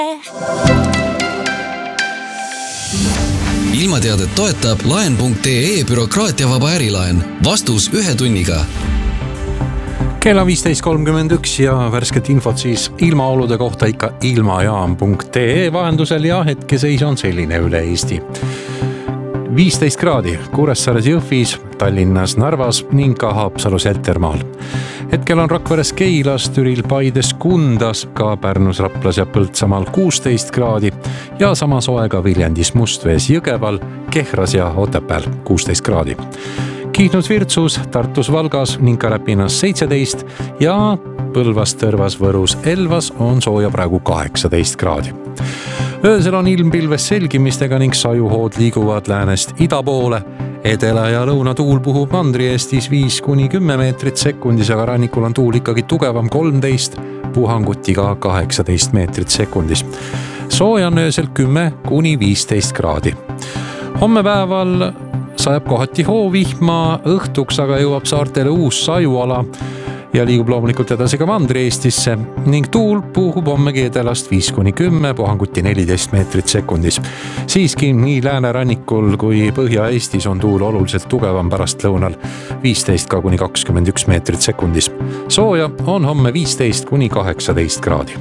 Ilmateadet toetab laen.ee bürokraatiavaba ärilaen. Vastus 1 tunniga. Kella 15.31 ja värsket infot siis ilmaolude kohta ikka ilmajaam.ee vahendusel ja hetkeseis on selline üle Eesti. 15 kraadi Kuressaares, Jõhvis, Tallinnas, Narvas ning ka Haapsalus Heltermaal. Hetkel on Rakveres, Keilas, Türil, Paides, Kundas, ka Pärnus, Raplas ja Põltsamaal 16 kraadi ja sama soe ka Viljandis, Mustvees, Jõgeval, Kehras ja Otepääl 16 kraadi. Kihnus, Virtsus, Tartus, Valgas ning ka Räpinas 17 ja Põlvas, Tõrvas, Võrus, Elvas on sooja praegu 18 kraadi. Öösel on ilm pilves selgimistega ning sajuhood liiguvad läänest ida poole. Edela ja lõuna tuul puhub Mandri-Eestis 5-10 meetrit sekundis, aga rannikul on tuul ikkagi tugevam 13, puhanguti ka 18 meetrit sekundis. Sooja on öösel 10-15 kraadi. Homme päeval sajab kohati hoovihma, õhtuks aga jõuab saartele uus sajuala ja liigub loomulikult edasi ka Mandri-Eestisse ning tuul puhub hommegi edelast 5-10, puhanguti 14 meetrit sekundis. Siiski nii läänerannikul kui Põhja-Eestis on tuul oluliselt tugevam pärast lõunal 15-21 meetrit sekundis. Sooja on homme 15-18 kraadi.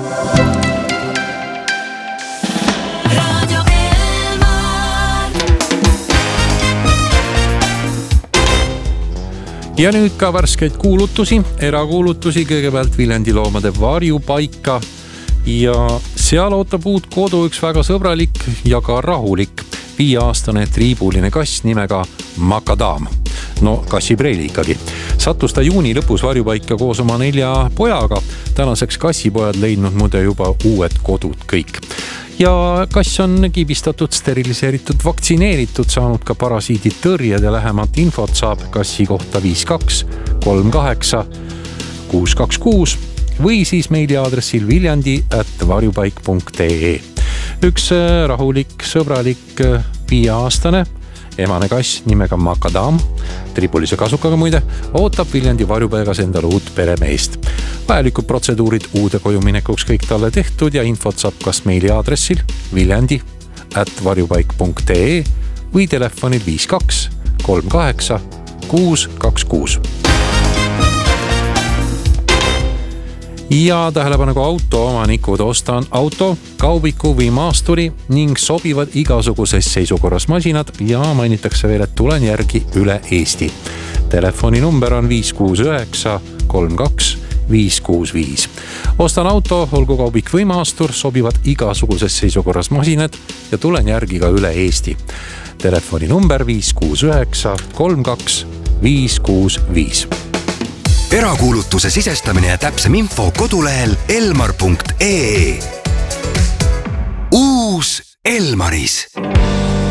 Ja nüüd ka värskeid kuulutusi, erakuulutusi, kõigepealt Viljandi loomade varjupaika ja seal ootab uut kodu üks väga sõbralik ja ka rahulik 5-aastane triibuline kass nimega Makadam. No kassipreili ikkagi. Sattus ta juuni lõpus varjupaika koos oma 4 pojaga. Tänaseks kassipojad leidnud muide juba uued kodud kõik. Ja kass on kibistatud, steriliseeritud, vaktsineeritud, saanud ka parasiidid tõrjed ja lähemat infot saab kassi kohta 52 38 626 või siis meiliaadressil viljandi@varjupaik.ee. Üks rahulik, sõbralik 5-aastane emane kass nimega Makadam, tribulise kasukaga muide, ootab Viljandi varjupaigas endale uut peremeest. Vajalikud protseduurid uude koju minekuks kõik talle tehtud ja infot saab kas meiliaadressil viljandi@varjupaik.ee või telefonil 52 38 626. Ja tähelepanuga autoomanikud, ostan auto, kaubiku või maasturi ning sobivad igasuguses seisukorras masinad ja mainitakse veel, et tulen järgi üle Eesti. Telefoninumber on 569 32 565. Ostan auto, olgu kaubik või maastur, sobivad igasuguses seisukorras masinad ja tulen järgi ka üle Eesti. Telefoninumber 569 32 565. Erakuulutuse sisestamine ja täpsem info kodulehel elmar.ee. Uus Elmaris.